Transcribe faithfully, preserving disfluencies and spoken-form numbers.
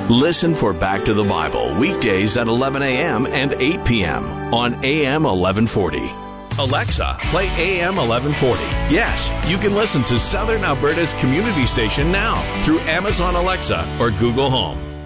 Listen for Back to the Bible weekdays at eleven a.m. and eight p.m. on A M eleven forty. Alexa, play A M eleven forty. Yes, you can listen to Southern Alberta's community station now through Amazon Alexa or Google Home.